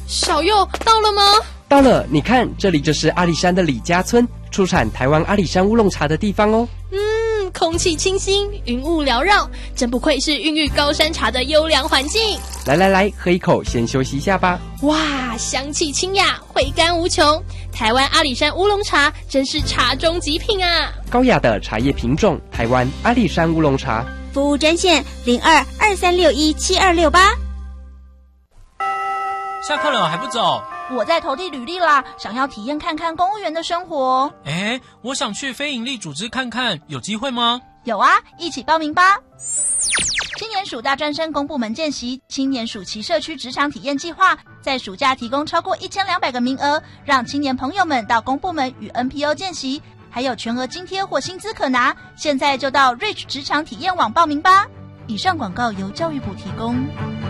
小佑到了吗？ 到了，你看，这里就是阿里山的李家村，出产台湾阿里山乌龙茶的地方哦。 空气清新，云雾缭绕，真不愧是孕育高山茶的优良环境。 来，喝一口，先休息一下吧。 哇，香气清雅，回甘无穷。台湾阿里山乌龙茶真是茶中极品啊！ 高雅的茶叶品种，台湾阿里山乌龙茶。 服务专线02-2361-7268。 下课了还不走？ 我在投递履历啦，想要体验看看公务员的生活。 我想去非营利组织看看，有机会吗？ 有啊，一起报名吧！青年署大专生公部门见习，青年暑期社区职场体验计划，在暑假提供超过1200个名额，让青年朋友们到公部门与 NPO 见习，还有全额津贴或薪资可拿。现在就到 Reach 职场体验网报名吧。以上广告由教育部提供。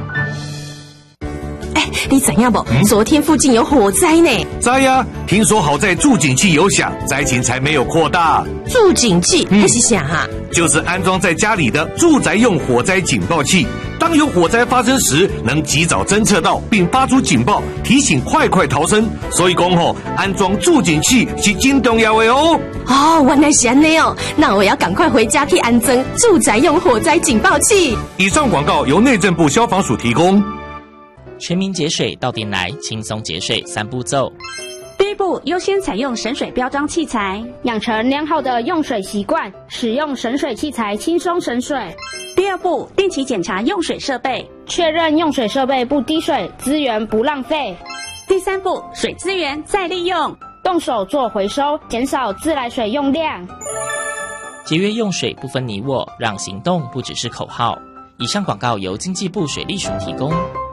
你知影不？昨天附近有火灾呢。 知呀，听说好在助警器有响，灾情才没有扩大。 助警器那是啥啊？ 就是安装在家里的住宅用火灾警报器，当有火灾发生时，能及早侦测到并发出警报，提醒快逃生。所以讲安装助警器是真重要的哦。 原来是这样哦，那我要赶快回家去安装住宅用火灾警报器。 以上广告由内政部消防署提供。 全民节水到店来，轻松节水3步骤。 第一步，优先采用省水标章器材，养成良好的用水习惯，使用省水器材轻松省水。 第二步，定期检查用水设备， 确认用水设备不滴水，资源不浪费。 第三步，水资源再利用， 动手做回收，减少自来水用量。 节约用水不分你我，让行动不只是口号。以上广告由经济部水利署提供。